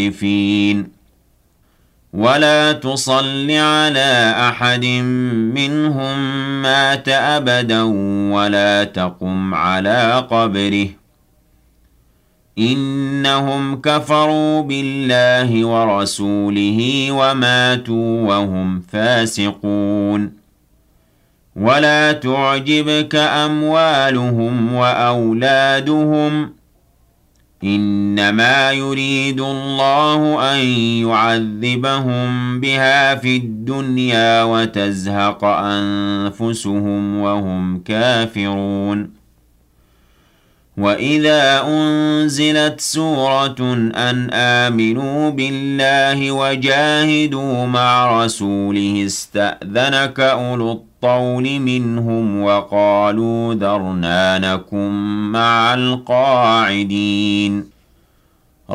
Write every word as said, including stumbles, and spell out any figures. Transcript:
فين ولا تصل على أحد منهم مات أبدا ولا تقم على قبره إنهم كفروا بالله ورسوله وماتوا وهم فاسقون ولا تعجبك أموالهم وأولادهم إنما يريد الله أن يعذبهم بها في الدنيا وتزهق أنفسهم وهم كافرون وإذا أنزلت سورة أن آمنوا بالله وجاهدوا مع رسوله استأذنك أولو الطول منهم وقالوا ذرنا نكن مع القاعدين